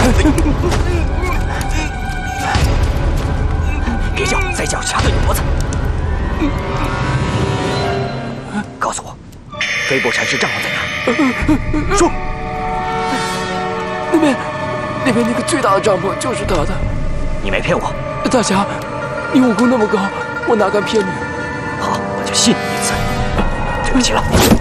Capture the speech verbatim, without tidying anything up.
别叫，再叫掐断你脖子。告诉我，飞波禅师帐篷在哪？说。 那边，那边那个最大的帐篷就是他的。 你没骗我。 大侠，你武功那么高，我哪敢骗你？ 好，我就信你一次。对不起了。